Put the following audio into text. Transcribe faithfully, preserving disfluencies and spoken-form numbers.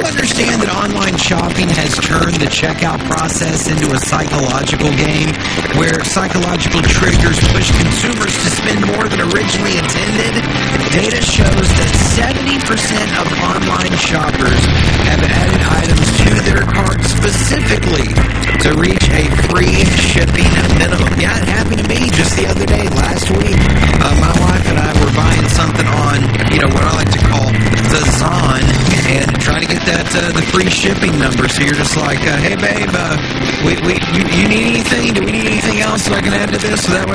understand that online shopping has turned the checkout process into a psychological game where psychological triggers push consumers to spend more than originally intended? Data shows that seventy percent of online shoppers have added items to their cart specifically to reach a free shipping minimum. Yeah, it happened to me just the other day, last week. Uh, my wife and I were buying something on, you know, what I like to call the Zon, and trying to get that uh, the free shipping number. So you're just like, uh, hey babe, uh, we, we, you, you need anything? Do we need anything else so I can add to this? So that way